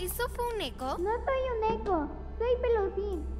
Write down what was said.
¿Eso fue un eco? No soy un eco, soy Pelusín.